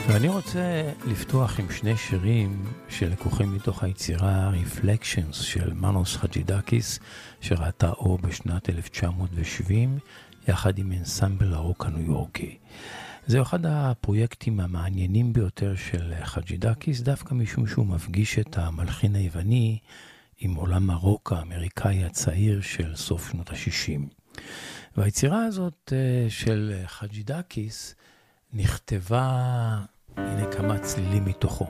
ואני רוצה לפתוח עם שני שירים שלקוחים מתוך היצירה Reflections של מנוס חג'ידקיס, שראתה אור בשנת 1970 יחד עם אנסמבל הרוק הניו יורקי. זה אחד הפרויקטים המעניינים ביותר של חג'ידקיס, דווקא משום שהוא מפגיש את המלחין היווני עם עולם הרוק האמריקאי הצעיר של סוף שנות ה-60. והיצירה הזאת של חג'ידקיס נכתבה, הנה כמה צלילים מתוכו.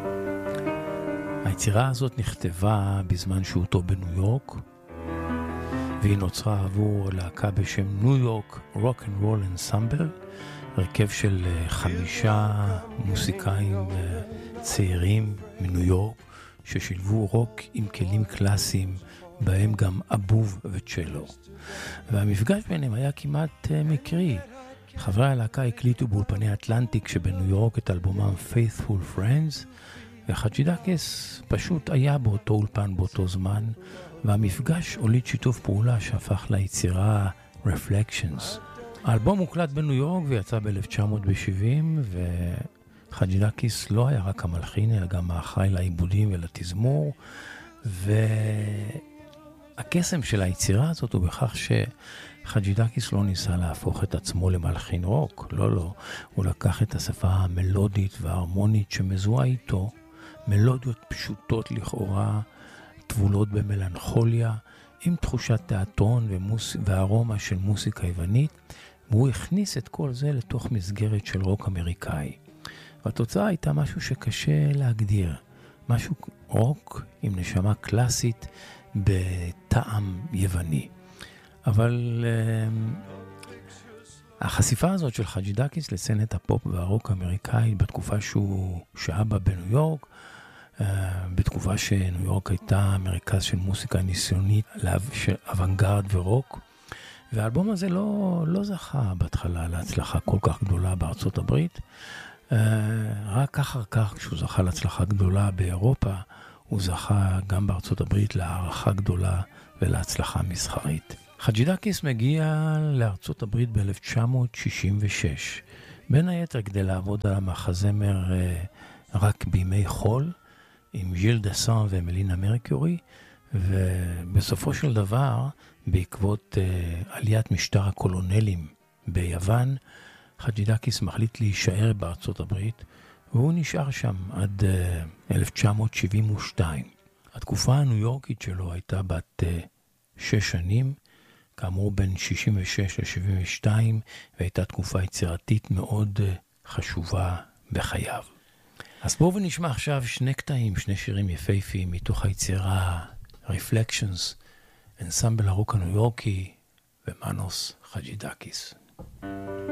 היצירה הזאת נכתבה בזמן שהותו בניו יורק, והיא נוצרה עבור להקה בשם ניו יורק רוק אנד רול אנסמבל, הרכב של 5 מוסיקאים צעירים מניו יורק, ששילבו רוק עם כלים קלאסיים, בהם גם אבוב וצ'לו. והמפגש ביניהם היה כמעט מקרי. חברי הלהקה הקליטו באולפני אטלנטיק שבניו יורק את אלבומם Faithful Friends, וחג'ידקיס פשוט היה באותו אולפן באותו זמן, והמפגש הוליד שיתוף פעולה שהפך ליצירה Reflections. האלבום הוקלט בניו יורק ויצא ב-1970, וחג'ידקיס לא היה רק המלחין, אלא גם האחראי לעיבודים ולתזמור, והקסם של היצירה הזאת הוא בכך חג'ידקיס לא ניסה להפוך את עצמו למלחין רוק, לא. הוא לקח את השפה המלודית וההרמונית שמזוהה איתו, מלודיות פשוטות לכאורה, טבולות במלנכוליה, עם תחושת תיאטרון וארומה של מוסיקה יוונית, והוא הכניס את כל זה לתוך מסגרת של רוק אמריקאי. והתוצאה הייתה משהו שקשה להגדיר, משהו רוק עם נשמה קלאסית בטעם יווני. אבל החשיפה הזאת של חג'ידקיס לסצנת הפופ והרוק האמריקאי בתקופה שהוא שהה בה בניו יורק, בתקופה שניו יורק הייתה מרכז של מוסיקה ניסיונית של אוונגרד ורוק, והאלבום הזה לא זכה בהתחלה להצלחה כל כך גדולה בארצות הברית, רק אחר כך כשהוא זכה להצלחה גדולה באירופה, הוא זכה גם בארצות הברית להערכה גדולה ולהצלחה מסחרית. חג'ידקיס מגיע לארצות הברית ב-1966, בין היתר כדי לעבוד על המחזמר רק בימי חול, עם ז'יל דסן ומלינה מרקיורי, ובסופו של דבר, בעקבות עליית משטר הקולונלים ביוון, חג'ידקיס מחליט להישאר בארצות הברית, והוא נשאר שם עד 1972. התקופה הניו יורקית שלו הייתה בת 6 שנים, כאמור בין 66 ל-72, והייתה תקופה יצירתית מאוד חשובה בחייו. אז בואו ונשמע עכשיו 2 קטעים, 2 שירים יפהפיים מתוך היצירה Reflections, אנסמבל הרוק הניו יורקי ומנוס חג'ידקיס.